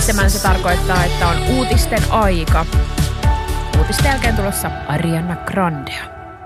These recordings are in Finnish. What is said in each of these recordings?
7 se tarkoittaa, että on uutisten aika. Uutisten jälkeen tulossa Ariana Grandea.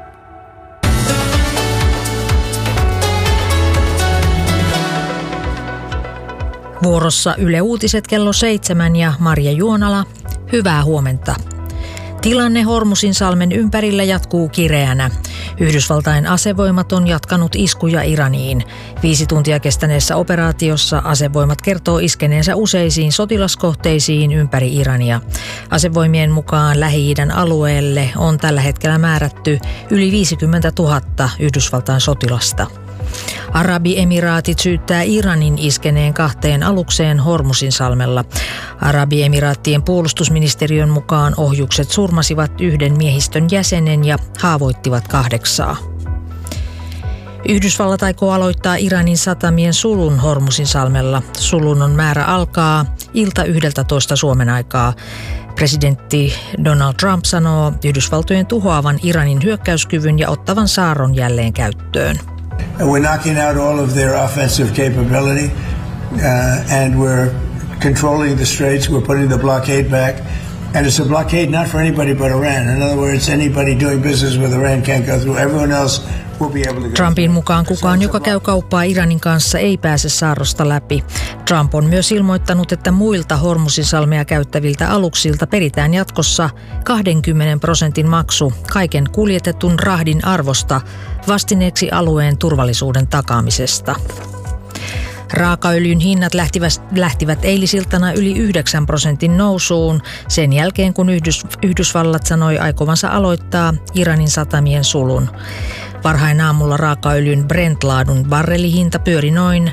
Vuorossa Yle Uutiset kello 7 ja Marja Juonala. Hyvää huomenta. Tilanne Hormuzinsalmen ympärillä jatkuu kireänä. Yhdysvaltain asevoimat on jatkanut iskuja Iraniin. 5 tuntia kestäneessä operaatiossa asevoimat kertoo iskeneensä useisiin sotilaskohteisiin ympäri Irania. Asevoimien mukaan Lähi-idän alueelle on tällä hetkellä määrätty yli 50 000 Yhdysvaltain sotilasta. Arabiemiraatit syyttää Iranin iskeneen 2 alukseen Hormuzinsalmella. Arabiemiraattien puolustusministeriön mukaan ohjukset surmasivat 1 miehistön jäsenen ja haavoittivat 8. Yhdysvallat aikoo aloittaa Iranin satamien sulun Hormuzinsalmella. Sulun on määrä alkaa ilta 11 Suomen aikaa. Presidentti Donald Trump sanoo Yhdysvaltojen tuhoavan Iranin hyökkäyskyvyn ja ottavan saaron jälleen käyttöön. We're knocking out all of their offensive capability, and we're controlling the straits. We're putting the blockade back, and it's a blockade not for anybody but Iran. In other words, anybody doing business with Iran can't go through. Everyone else will be able to go. Trumpin mukaan kukaan, joka käy kauppaa Iranin kanssa, ei pääse saarrosta läpi. Trump on myös ilmoittanut, että muilta Hormuzinsalmea käyttäviltä aluksilta peritään jatkossa 20% maksu kaiken kuljetetun rahdin arvosta vastineeksi alueen turvallisuuden takaamisesta. Raakaöljyn hinnat lähtivät eilisiltana yli 9% nousuun sen jälkeen, kun Yhdysvallat sanoi aikovansa aloittaa Iranin satamien sulun. Varhain aamulla raakaöljyn Brent-laadun barrelihinta pyöri noin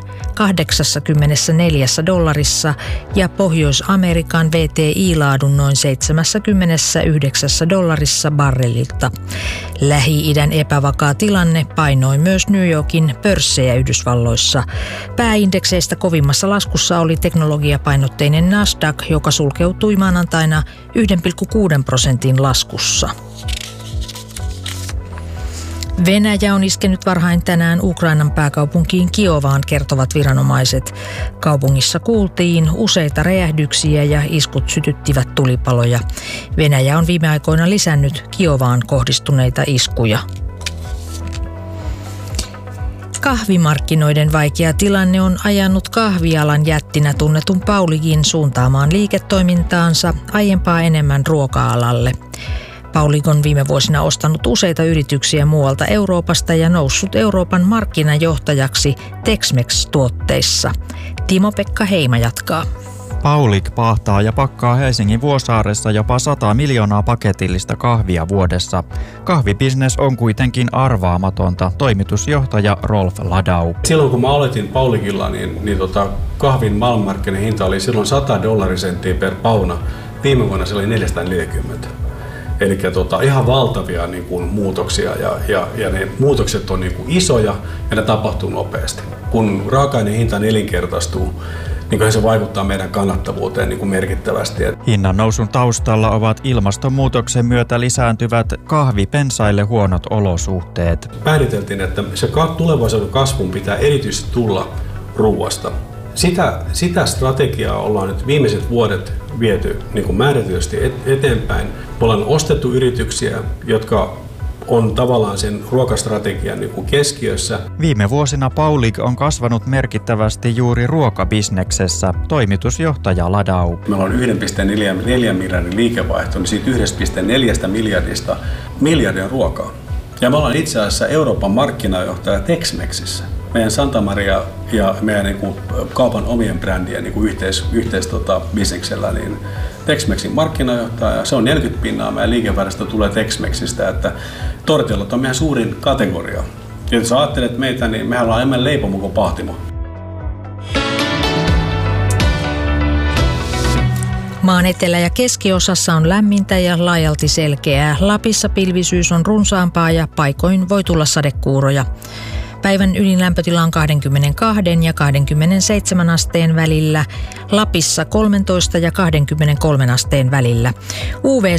$84 ja Pohjois-Amerikan WTI-laadun noin $79 barrelilta. Lähi-idän epävakaa tilanne painoi myös New Yorkin pörssejä Yhdysvalloissa. Pääindekseistä kovimmassa laskussa oli teknologiapainotteinen Nasdaq, joka sulkeutui maanantaina 1,6% laskussa. Venäjä on iskenyt varhain tänään Ukrainan pääkaupunkiin Kiovaan, kertovat viranomaiset. Kaupungissa kuultiin useita räjähdyksiä ja iskut sytyttivät tulipaloja. Venäjä on viime aikoina lisännyt Kiovaan kohdistuneita iskuja. Kahvimarkkinoiden vaikea tilanne on ajanut kahvialan jättinä tunnetun Pauligin suuntaamaan liiketoimintaansa aiempaa enemmän ruoka-alalle. Paulig on viime vuosina ostanut useita yrityksiä muualta Euroopasta ja noussut Euroopan markkinajohtajaksi Tex-Mex-tuotteissa. Timo-Pekka Heima jatkaa. Paulig pahtaa ja pakkaa Helsingin Vuosaaressa jopa 100 miljoonaa paketillista kahvia vuodessa. Kahvibisnes on kuitenkin arvaamatonta, toimitusjohtaja Rolf Ladau. Silloin kun mä aloitin Pauligilla, niin kahvin maailmanmarkkinahinta oli silloin $100 per pauna. Viime vuonna se oli 440. Eli ihan valtavia niin kuin, muutoksia ja ne muutokset on niin kuin, isoja ja ne tapahtuu nopeasti. Kun raaka-aineen hinta nelinkertaistuu, niin se vaikuttaa meidän kannattavuuteen niin kuin merkittävästi. Hinnan nousun taustalla ovat ilmastonmuutoksen myötä lisääntyvät kahvipensaille huonot olosuhteet. Määriteltiin, että se tulevaisuuden kasvun pitää erityisesti tulla ruuasta. Sitä strategiaa ollaan nyt viimeiset vuodet viety niin kuin määrätysti eteenpäin. Me ollaan ostettu yrityksiä, jotka on tavallaan sen ruokastrategian niin kuin keskiössä. Viime vuosina Paulig on kasvanut merkittävästi juuri ruokabisneksessä, toimitusjohtaja Ladau. Meillä on 1,4 miljardin liikevaihto, niin siitä 1,4 miljardista miljardin ruokaa. Ja me ollaan itse asiassa Euroopan markkinajohtaja Tex-Mexissä. Meidän Santa Maria ja meidän niin kuin, kaupan omien brändien niin bisneksellä, niin Tex-Mexin markkinajohtaja, se on 40% meidän liikevaihdosta tulee Tex-Mexistä, että tortillat on meidän suurin kategoria. Ja jos ajattelet meitä, niin mehän ollaan enemmän leipomo kuin pahtimo. Maan etelä- ja keskiosassa on lämmintä ja laajalti selkeää. Lapissa pilvisyys on runsaampaa ja paikoin voi tulla sadekuuroja. Päivän ydinlämpötila on 22 ja 27 asteen välillä, Lapissa 13 ja 23 asteen välillä.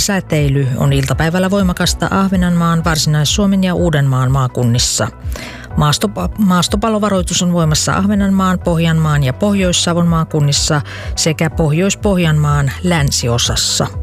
UV-säteily on iltapäivällä voimakasta Ahvenanmaan, Varsinais-Suomen ja Uudenmaan maakunnissa. Maastopalovaroitus on voimassa Ahvenanmaan, Pohjanmaan ja Pohjois-Savon maakunnissa sekä Pohjois-Pohjanmaan länsiosassa.